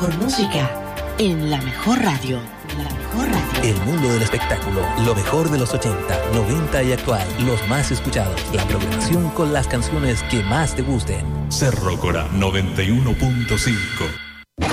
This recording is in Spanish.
mejor música en la mejor radio. La mejor radio. El mundo del espectáculo, lo mejor de los 80, 90 y actual, los más escuchados, la programación con las canciones que más te gusten. Cerro Corá 91.5.